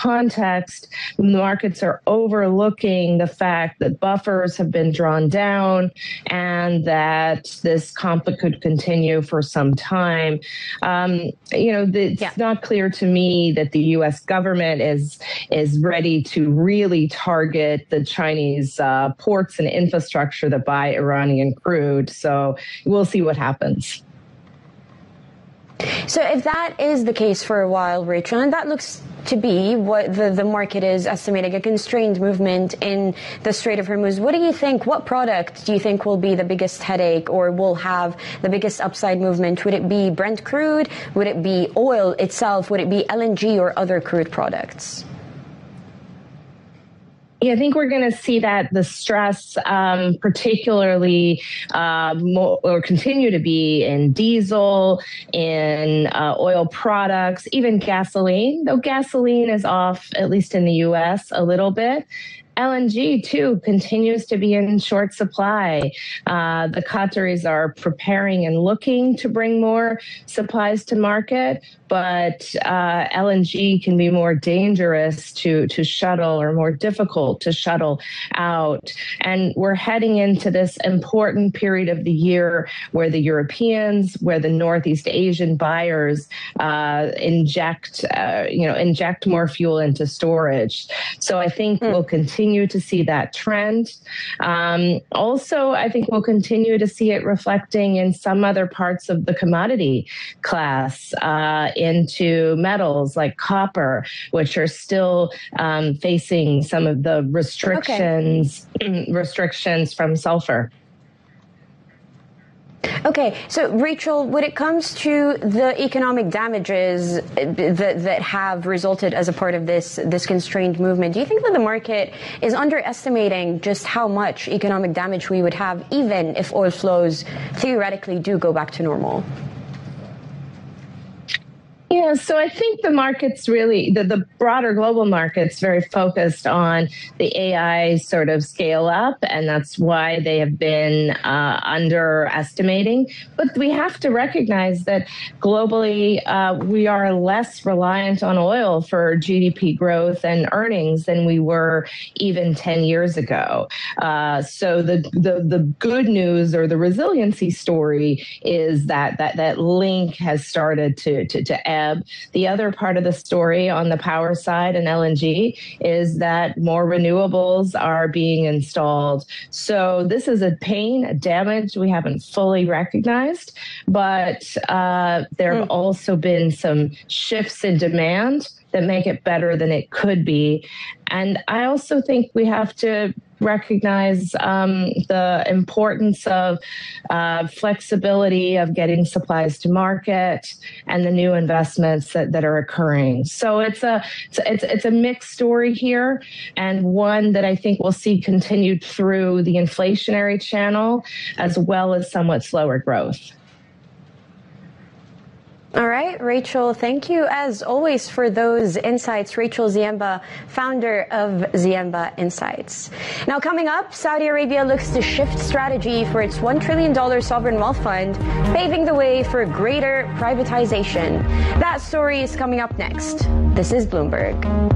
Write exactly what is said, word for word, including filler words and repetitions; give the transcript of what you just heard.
context, the markets are overlooking the fact that buffers have been drawn down and that this conflict could continue for some time. Um, you know, it's yeah. not clear to me that the U S government is is ready to really target the Chinese uh, ports and infrastructure that buy Iranian crude. So we'll see what happens. So if that is the case for a while, Rachel, and that looks to be what the, the market is estimating, a constrained movement in the Strait of Hormuz, what do you think, what product do you think will be the biggest headache or will have the biggest upside movement? Would it be Brent crude? Would it be oil itself? Would it be L N G or other crude products? Yeah, I think we're going to see that the stress, um, particularly, uh, more, or continue to be in diesel, in uh, oil products, even gasoline, though gasoline is off, at least in the U S, a little bit. L N G, too, continues to be in short supply. Uh, the Qataris are preparing and looking to bring more supplies to market, but uh, L N G can be more dangerous to, to shuttle or more difficult to shuttle out. And we're heading into this important period of the year where the Europeans, where the Northeast Asian buyers uh, inject, uh, you know, inject more fuel into storage. So I think mm. we'll continue to see that trend. Um, also, I think we'll continue to see it reflecting in some other parts of the commodity class uh, into metals like copper, which are still um, facing some of the restrictions, okay. restrictions from sulfur. Okay, so Rachel, when it comes to the economic damages that, that have resulted as a part of this this constrained movement, do you think that the market is underestimating just how much economic damage we would have even if oil flows theoretically do go back to normal? Yeah, so I think the market's really, the, the broader global market's very focused on the A I sort of scale up, and that's why they have been uh, underestimating. But we have to recognize that globally, uh, we are less reliant on oil for G D P growth and earnings than we were even ten years ago. Uh, so the, the, the good news or the resiliency story is that that, that link has started to, to, to ebb. The other part of the story on the power side and L N G is that more renewables are being installed. So this is a pain, a damage we haven't fully recognized, but uh, there have mm. also been some shifts in demand that make it better than it could be. And I also think we have to recognize um, the importance of uh, flexibility of getting supplies to market and the new investments that, that are occurring. So it's a it's it's a mixed story here, and one that I think we'll see continued through the inflationary channel as well as somewhat slower growth. All right, Rachel, thank you as always for those insights. Rachel Ziemba, founder of Ziemba Insights. Now coming up, Saudi Arabia looks to shift strategy for its one trillion dollars sovereign wealth fund, paving the way for greater privatization. That story is coming up next. This is Bloomberg.